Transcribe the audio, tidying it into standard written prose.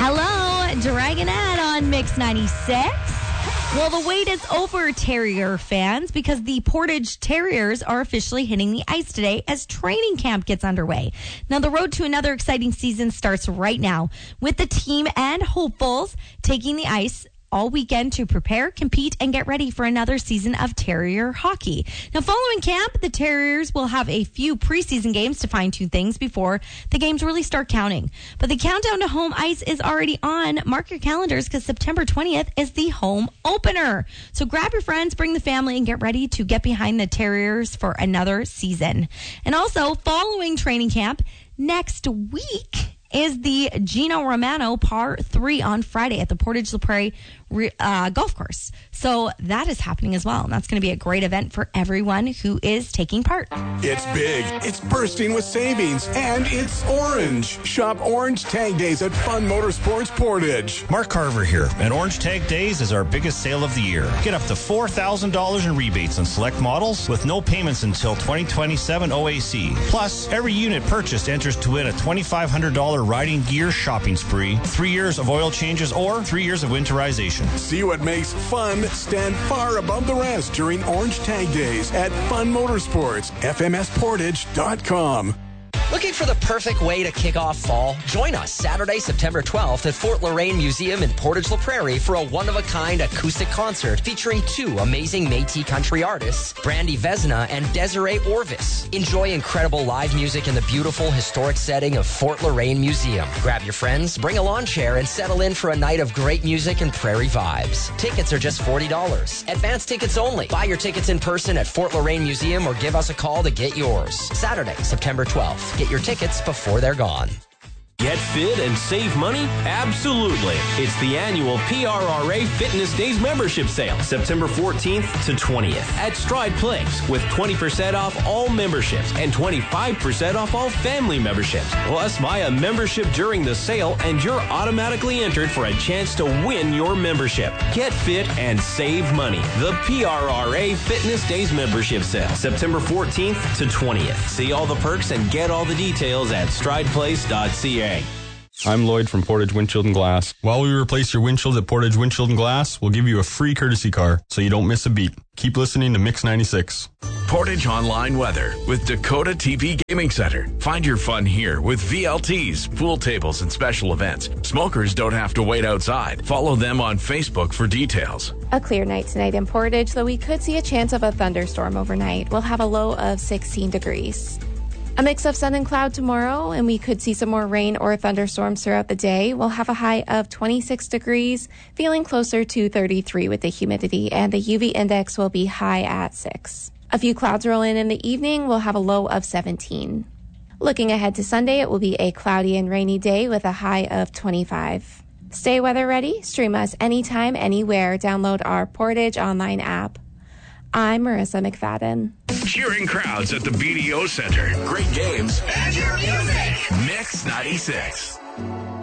Hello, Dragonette on Mix 96. Well, the wait is over, Terrier fans, because the Portage Terriers are officially hitting the ice today as training camp gets underway. Now, the road to another exciting season starts right now, with the team and hopefuls taking the ice all weekend to prepare, compete, and get ready for another season of Terrier hockey. Now, following camp, the Terriers will have a few preseason games to fine-tune things before the games really start counting. But the countdown to home ice is already on. Mark your calendars because September 20th is the home opener. So grab your friends, bring the family, and get ready to get behind the Terriers for another season. And also, following training camp, next week is the Gino Romano Par 3 on Friday at the Portage La Prairie golf course. So that is happening as well. And that's going to be a great event for everyone who is taking part. It's big, it's bursting with savings, and it's orange. Shop Orange Tag Days at Fun Motorsports Portage. Mark Carver here, and Orange Tag Days is our biggest sale of the year. Get up to $4,000 in rebates on select models with no payments until 2027 OAC. Plus, every unit purchased enters to win a $2,500 riding gear shopping spree, 3 years of oil changes, or 3 years of winterization. See what makes fun stand far above the rest during Orange Tag Days at Fun Motorsports, FMSportage.com. Looking for the perfect way to kick off fall? Join us Saturday, September 12th at Fort Loraine Museum in Portage La Prairie for a one-of-a-kind acoustic concert featuring two amazing Métis country artists, Brandy Vesna and Desiree Orvis. Enjoy incredible live music in the beautiful historic setting of Fort Loraine Museum. Grab your friends, bring a lawn chair, and settle in for a night of great music and prairie vibes. Tickets are just $40. Advance tickets only. Buy your tickets in person at Fort Loraine Museum or give us a call to get yours. Saturday, September 12th. Get your tickets before they're gone. Get fit and save money? Absolutely. It's the annual PRRA Fitness Days membership sale, September 14th to 20th at Stride Place, with 20% off all memberships and 25% off all family memberships. Plus, buy a membership during the sale and you're automatically entered for a chance to win your membership. Get fit and save money. The PRRA Fitness Days membership sale, September 14th to 20th. See all the perks and get all the details at strideplace.ca. I'm Lloyd from Portage Windshield and Glass. While we replace your windshield at Portage Windshield and Glass, we'll give you a free courtesy car so you don't miss a beat. Keep listening to Mix 96. Portage Online Weather with Dakota TV Gaming Center. Find your fun here with VLTs, pool tables, and special events. Smokers don't have to wait outside. Follow them on Facebook for details. A clear night tonight in Portage, though we could see a chance of a thunderstorm overnight. We'll have a low of 16 degrees. A mix of sun and cloud tomorrow, and we could see some more rain or thunderstorms throughout the day. We'll have a high of 26 degrees, feeling closer to 33 with the humidity, and the UV index will be high at 6. A few clouds roll in the evening. We'll have a low of 17. Looking ahead to Sunday, it will be a cloudy and rainy day with a high of 25. Stay weather ready. Stream us anytime, anywhere. Download our Portage online app. I'm Marissa McFadden. Cheering crowds at the BDO Center. Great games. And your music. Mix 96.